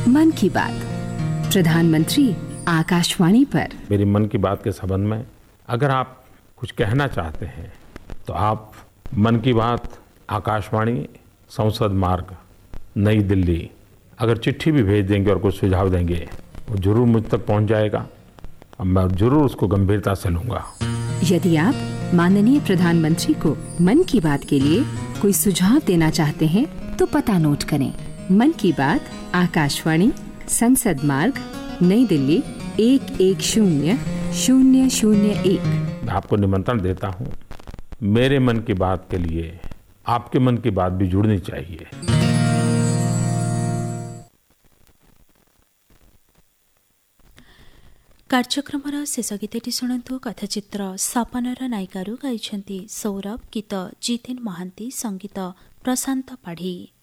मन की बात प्रधानमंत्री आकाशवाणी पर। मेरी मन की बात के संबंध में अगर आप कुछ कहना चाहते हैं तो आप मन की बात आकाशवाणी संसद मार्ग नई दिल्ली अगर चिट्ठी भी भेज देंगे और कुछ सुझाव देंगे वो जरूर मुझ तक पहुंच जाएगा और मैं जरूर उसको गंभीरता से लूंगा। यदि आप माननीय प्रधानमंत्री को मन की बात के लिए कोई सुझाव देना चाहते हैं तो पता नोट करें। मन की बात आकाशवाणी संसद मार्ग नई दिल्ली 1100001। मैं आपको निमंत्रण देता हूँ। मेरे मन की बात के लिए आपके मन की बात भी जुड़नी चाहिए। କାର୍ଯ୍ୟକ୍ରମର ଶେଷ ଗୀତଟି ଶୁଣନ୍ତୁ। କଥାଚିତ୍ର ସପନର ନାୟିକାରୁ ଗାଇଛନ୍ତି ସୌରଭ, ଗୀତ ଜିତେନ ମହାନ୍ତି, ସଙ୍ଗୀତ ପ୍ରଶାନ୍ତ ପାଢ଼ୀ।